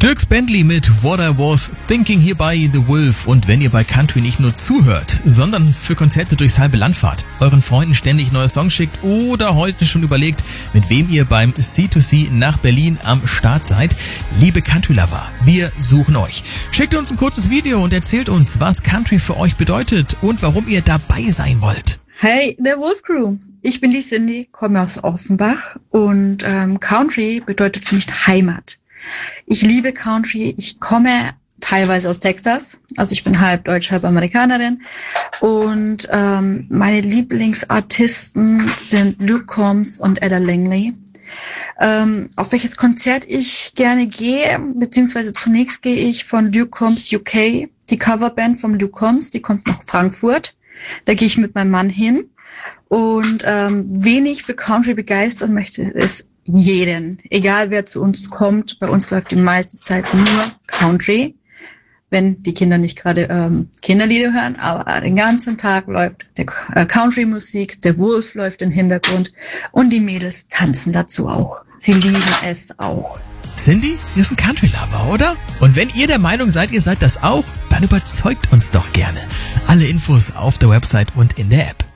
Dierks Bentley mit What I Was Thinking hier bei The Wolf. Und wenn ihr bei Country nicht nur zuhört, sondern für Konzerte durchs halbe Land fahrt, euren Freunden ständig neue Songs schickt oder heute schon überlegt, mit wem ihr beim C2C nach Berlin am Start seid, liebe Country-Lover, wir suchen euch. Schickt uns ein kurzes Video und erzählt uns, was Country für euch bedeutet und warum ihr dabei sein wollt. Hey, der Wolf Crew. Ich bin die Cindy, komme aus Offenbach und Country bedeutet für mich Heimat. Ich liebe Country. Ich komme teilweise aus Texas, also ich bin halb Deutsch, halb Amerikanerin und meine Lieblingsartisten sind Luke Combs und Etta Langley. Auf welches Konzert ich gerne gehe, beziehungsweise zunächst gehe ich von Luke Combs UK, die Coverband von Luke Combs, die kommt nach Frankfurt. Da gehe ich mit meinem Mann hin und wen ich für Country begeistern möchte, ist jeden. Egal wer zu uns kommt, bei uns läuft die meiste Zeit nur Country, wenn die Kinder nicht gerade Kinderlieder hören, aber den ganzen Tag läuft der Country-Musik, der Wolf läuft im Hintergrund und die Mädels tanzen dazu auch. Sie lieben es auch. Cindy ist ein Country-Lover, oder? Und wenn ihr der Meinung seid, ihr seid das auch, dann überzeugt uns doch gerne. Alle Infos auf der Website und in der App.